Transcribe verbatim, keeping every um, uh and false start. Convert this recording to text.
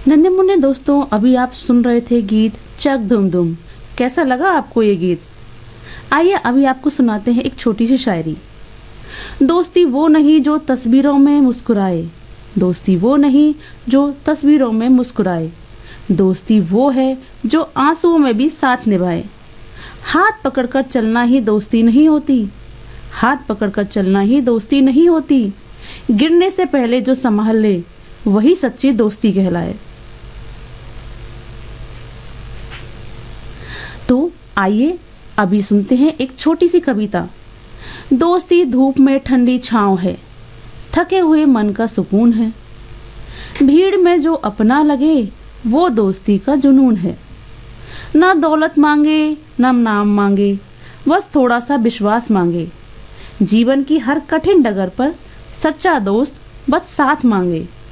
नन्हे मुन्ने दोस्तों, अभी आप सुन रहे थे गीत चक धुम धुम। कैसा लगा आपको ये गीत? आइए अभी आपको सुनाते हैं एक छोटी सी शायरी। दोस्ती वो नहीं जो तस्वीरों में मुस्कुराए, दोस्ती वो नहीं जो तस्वीरों में मुस्कुराए, दोस्ती वो है जो आंसुओं में भी साथ निभाए। हाथ पकड़कर चलना ही दोस्ती नहीं होती, हाथ पकड़कर चलना ही दोस्ती नहीं होती, गिरने से पहले जो संभाल ले वही सच्ची दोस्ती कहलाए। तो आइए अभी सुनते हैं एक छोटी सी कविता। दोस्ती धूप में ठंडी छांव है, थके हुए मन का सुकून है, भीड़ में जो अपना लगे वो दोस्ती का जुनून है। ना दौलत मांगे ना नाम मांगे, बस थोड़ा सा विश्वास मांगे, जीवन की हर कठिन डगर पर सच्चा दोस्त बस साथ मांगे।